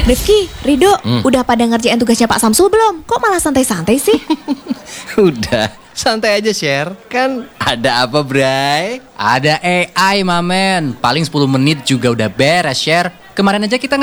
Rifki, Rido, udah pada ngerjain tugasnya Pak Samsul belum? Kok malah santai-santai sih? Udah, santai aja share. Kan ada apa, Bray? Ada AI, mamen. Paling 10 menit juga udah beres, share. Kemarin aja kita